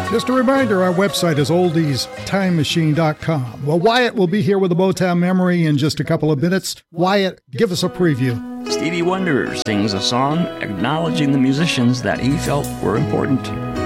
Just a reminder, our website is oldiestimemachine.com. Well, Wyatt will be here with a Motown memory in just a couple of minutes. Wyatt, give us a preview. Stevie Wonder sings a song acknowledging the musicians that he felt were important.